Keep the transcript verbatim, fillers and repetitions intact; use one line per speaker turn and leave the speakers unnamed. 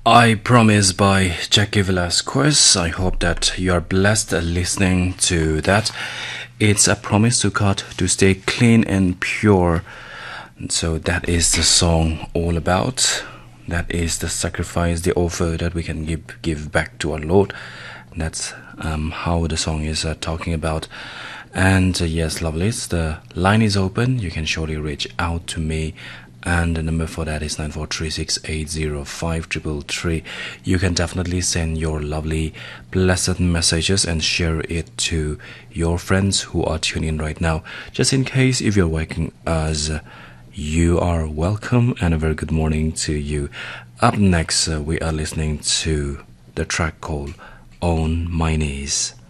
I Promise by Jackie Velasquez. I hope that you are blessed listening to that. It's a promise to God to stay clean and pure. So that is the song all about. That is the sacrifice, the offer that we can give give back to our Lord. That's um, how the song is uh, talking about. And uh, yes, lovelies, the line is open. You can surely reach out to me. And the number for that is nine four three six eight zero five three three. You can definitely send your lovely, blessed messages and share it to your friends who are tuning in right now. Just in case if you're waking us, you are welcome and a very good morning to you. Up next, uh, we are listening to the track called On My Knees.